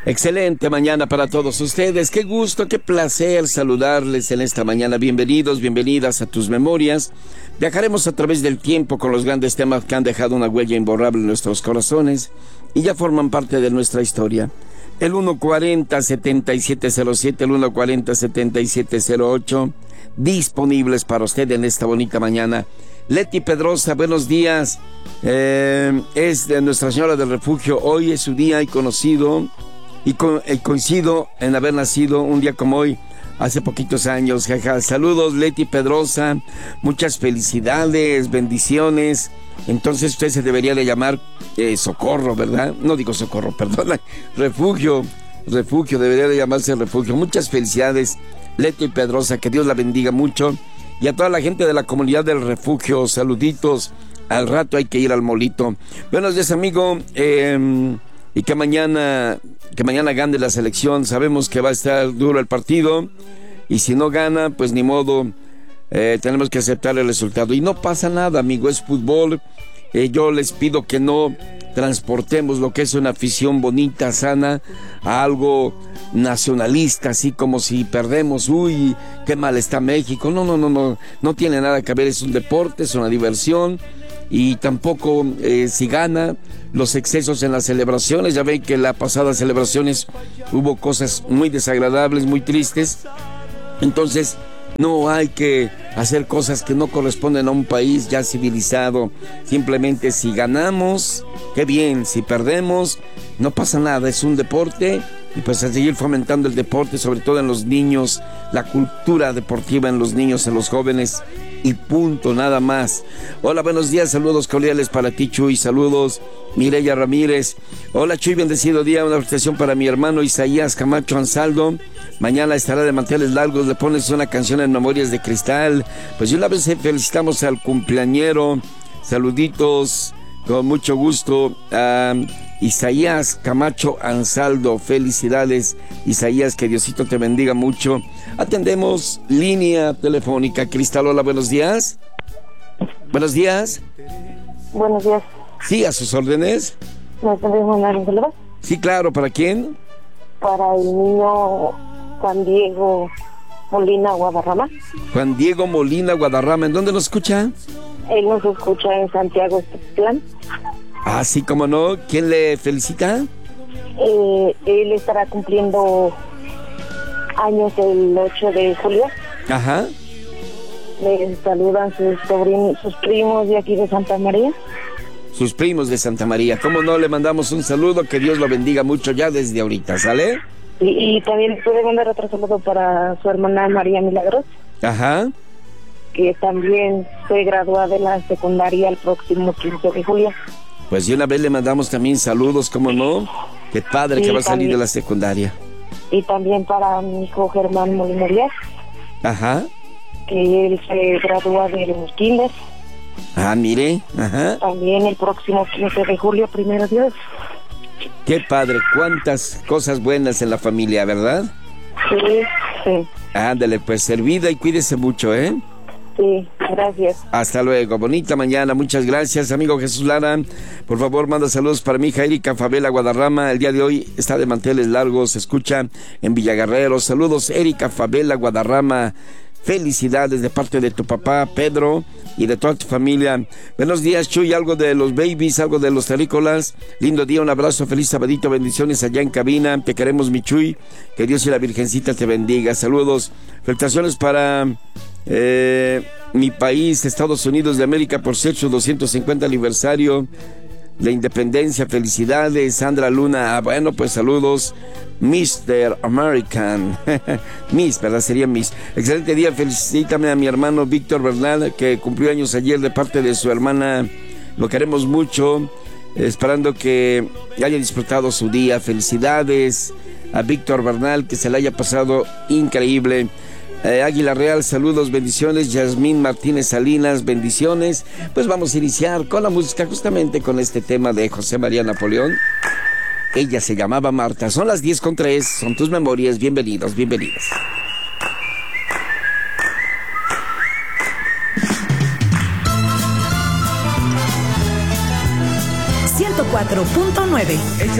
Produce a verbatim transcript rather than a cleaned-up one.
Excelente mañana para todos ustedes. Qué gusto, qué placer saludarles en esta mañana. Bienvenidos, bienvenidas a Tus Memorias. Viajaremos a través del tiempo con los grandes temas que han dejado una huella imborrable en nuestros corazones y ya forman parte de nuestra historia. El uno cuarenta, setenta y siete cero siete, el uno cuarenta, setenta y siete cero ocho, disponibles para usted en esta bonita mañana. Leti Pedrosa, buenos días. Eh, es de Nuestra Señora del Refugio. Hoy es su día y conocido. Y co eh, coincido en haber nacido un día como hoy, hace poquitos años, jaja. Saludos, Leti Pedrosa, muchas felicidades, bendiciones. Entonces usted se debería de llamar eh, Socorro, ¿verdad? No digo Socorro, perdón, Refugio, Refugio, debería de llamarse Refugio. Muchas felicidades, Leti Pedrosa, que Dios la bendiga mucho. Y a toda la gente de la comunidad del Refugio, saluditos. Al rato hay que ir al molito. Buenos días, amigo. Eh... Y que mañana, que mañana gane la selección. Sabemos que va a estar duro el partido. Y si no gana, pues ni modo. Eh, tenemos que aceptar el resultado. Y no pasa nada, amigo, es fútbol. Eh, yo les pido que no transportemos lo que es una afición bonita, sana, a algo nacionalista, así como si perdemos, uy, qué mal está México. No, no, no, no, no tiene nada que ver. Es un deporte, es una diversión. Y tampoco eh, si gana, los excesos en las celebraciones. Ya ven que en las pasadas celebraciones hubo cosas muy desagradables, muy tristes. Entonces no hay que hacer cosas que no corresponden a un país ya civilizado. Simplemente si ganamos, qué bien. Si perdemos, no pasa nada. Es un deporte. Y pues a seguir fomentando el deporte, sobre todo en los niños, la cultura deportiva en los niños, en los jóvenes, y punto, nada más. Hola, buenos días, saludos cordiales para ti, Chuy, saludos, Mireya Ramírez. Hola, Chuy, bendecido día, una felicitación para mi hermano Isaías Camacho Ansaldo. Mañana estará de manteles largos, le pones una canción en Memorias de Cristal. Pues de una vez felicitamos al cumpleañero, saluditos, con mucho gusto, a Isaías Camacho Ansaldo. Felicidades, Isaías, que Diosito te bendiga mucho. Atendemos línea telefónica. Cristal, hola, buenos días. Buenos días. Buenos días. Sí, a sus órdenes. ¿Me puedes mandar un saludo? Sí, claro, ¿para quién? Para el niño Juan Diego Molina Guadarrama. Juan Diego Molina Guadarrama, ¿en dónde nos escucha? Él nos escucha en Santiago Ixteplan. Ah, sí, cómo no. ¿Quién le felicita? Eh, él estará cumpliendo años el ocho de julio. Ajá. Le saludan sus sobrinos, sus primos de aquí de Santa María. Sus primos de Santa María. ¿Cómo no? Le mandamos un saludo, que Dios lo bendiga mucho ya desde ahorita, ¿sale? Y, y también puede mandar otro saludo para su hermana María Milagros. Ajá. Que también fue graduada de la secundaria el próximo quince de julio. Pues de una vez le mandamos también saludos, ¿cómo no? Qué padre, sí, que va a salir también de la secundaria. Y también para mi hijo Germán Molina Díaz. Ajá. Que él se gradúa de los kinder. Ah, mire, ajá. También el próximo quince de julio, primero Dios. Qué padre, cuántas cosas buenas en la familia, ¿verdad? Sí, sí. Ándale, pues servida y cuídese mucho, ¿eh? Sí, gracias. Hasta luego, bonita mañana, muchas gracias, amigo Jesús Lara. Por favor, manda saludos para mi hija Erika Favela Guadarrama. El día de hoy está de manteles largos, se escucha en Villaguerrero. Saludos, Erika Favela Guadarrama. Felicidades de parte de tu papá, Pedro, y de toda tu familia. Buenos días, Chuy, algo de los babies, algo de los terrícolas. Lindo día, un abrazo, feliz sabadito, bendiciones allá en cabina. Te queremos, mi Chuy. Que Dios y la Virgencita te bendiga. Saludos, felicitaciones para eh, mi país, Estados Unidos de América, por ser su doscientos cincuenta aniversario de independencia. Felicidades, Sandra Luna. Ah, bueno, pues saludos, mister American. Miss, ¿verdad? Sería Miss. Excelente día, felicítame a mi hermano Víctor Bernal, que cumplió años ayer de parte de su hermana. Lo queremos mucho, esperando que haya disfrutado su día. Felicidades a Víctor Bernal, que se le haya pasado increíble. Eh, Águila Real, saludos, bendiciones. Yasmín Martínez Salinas, bendiciones. Pues vamos a iniciar con la música, justamente con este tema de José María Napoleón. Ella se llamaba Marta. Son las diez con tres, son tus memorias. Bienvenidos, bienvenidas. ciento cuatro punto nueve.